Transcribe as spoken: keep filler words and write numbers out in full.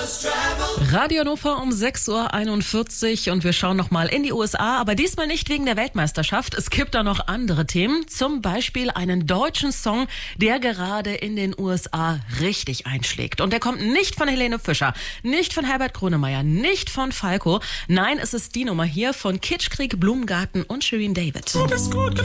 Radio Hannover um sechs Uhr einundvierzig und wir schauen nochmal in die U S A, aber diesmal nicht wegen der Weltmeisterschaft. Es gibt da noch andere Themen, zum Beispiel einen deutschen Song, der gerade in den U S A richtig einschlägt. Und der kommt nicht von Helene Fischer, nicht von Herbert Grönemeyer, nicht von Falco. Nein, es ist die Nummer hier von Kitschkrieg, Blumengarten und Shirin David. Du bist gut